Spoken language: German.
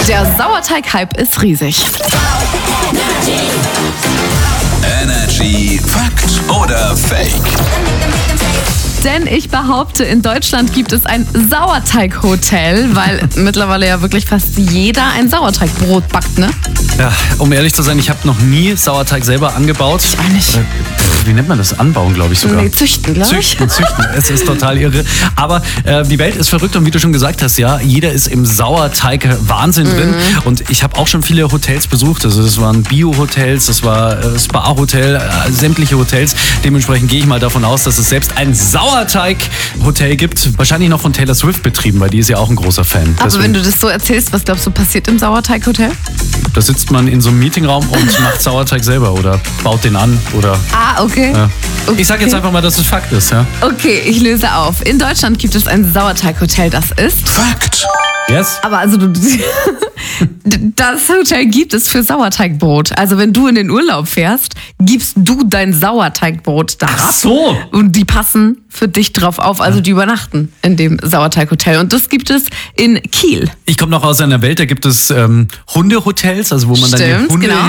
Der Sauerteig-Hype ist riesig. Energy Fakt oder Fake? Denn ich behaupte, in Deutschland gibt es ein Sauerteig-Hotel, weil mittlerweile ja wirklich fast jeder ein Sauerteigbrot backt, ne? Ja, um ehrlich zu sein, ich habe noch nie Sauerteig selber angebaut. Ich auch nicht. Wie nennt man das? Anbauen, glaube ich sogar. Nee, züchten, glaube ich. Züchten. Es ist total irre. Aber die Welt ist verrückt und wie du schon gesagt hast, ja, jeder ist im Sauerteig-Wahnsinn drin. Und ich habe auch schon viele Hotels besucht. Also das waren Bio-Hotels, das war Spa-Hotel, sämtliche Hotels. Dementsprechend gehe ich mal davon aus, dass es selbst ein Sauerteig-Hotel gibt. Wahrscheinlich noch von Taylor Swift betrieben, weil die ist ja auch ein großer Fan. Aber wenn du das so erzählst, was glaubst du passiert im Sauerteig-Hotel? Da sitzt man in so einem Meetingraum und macht Sauerteig selber oder baut den an oder... Ah, okay. Ja. Okay. Ich sag jetzt einfach mal, dass es Fakt ist, ja. Okay, ich löse auf. In Deutschland gibt es ein Sauerteig-Hotel, das ist... Fakt. Yes? Aber also das Hotel gibt es für Sauerteigbrot. Also wenn du in den Urlaub fährst, gibst du dein Sauerteigbrot da. Ach so. Und die passen für dich drauf auf, also die übernachten in dem Sauerteighotel. Und das gibt es in Kiel. Ich komme noch aus einer Welt, da gibt es Hundehotels, also wo man dann die Stimmt, Hunde genau.